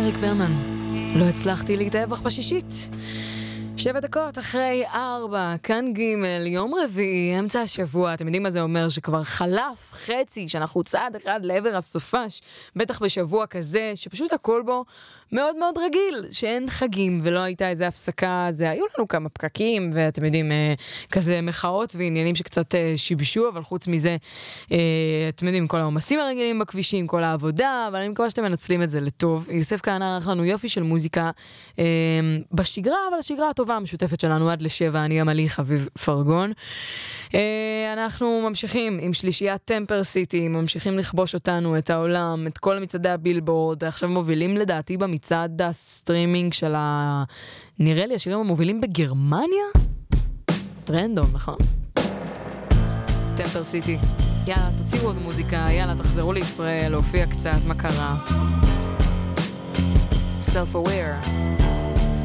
אריק ברמן. לא הצלחתי להתאהב אך בשישית. 7 דקות אחרי 4, כאן ג' יום רביעי, אמצע השבוע. אתם יודעים מה זה אומר? שכבר חלף חצי, שאנחנו צעד אחד לעבר הסופש, בטח בשבוע כזה, שפשוט הכל בו מאוד מאוד רגיל, שאין חגים ולא הייתה איזו הפסקה. זה היו לנו כמה פקקים, ואתם יודעים, כזה מחאות ועניינים שקצת שיבשו, אבל חוץ מזה, אתם יודעים, כל העומסים הרגילים בכבישים, כל העבודה, אבל אני מקווה שאתם מנצלים את זה לטוב. יוסף כהן ערך לנו יופי של מוזיקה בשגרה, אבל השגרה הטובה המשותפת שלנו עד ל7, אני עמלי חביב פרגון. אנחנו ממשיכים עם שלישיית טמפר סיטי, ממשיכים לכבוש אותנו, את העולם, את כל מצעדי הבילבורד, עכשיו מובילים לדעתי במצעד הסטרימינג של נראה לי השירים המובילים בגרמניה? רנדום, נכון? טמפר סיטי. יאללה, תוציאו עוד מוזיקה, יאללה, תחזרו לישראל, להופיע קצת, מה קרה? Self-aware.